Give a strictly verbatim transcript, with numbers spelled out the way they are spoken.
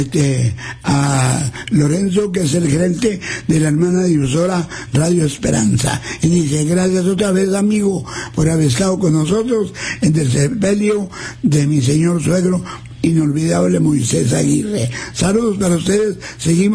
Este, a Lorenzo, que es el gerente de la hermana difusora Radio Esperanza, y dice: gracias otra vez, amigo, por haber estado con nosotros en el sepelio de mi señor suegro inolvidable Moisés Aguirre. Saludos para ustedes, seguimos